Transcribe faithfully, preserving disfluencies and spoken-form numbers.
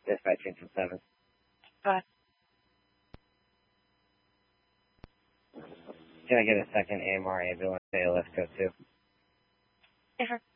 Dispatching from seven. Go ahead. Can I get a second A M R ambulance, A L S code two? Yes, sir.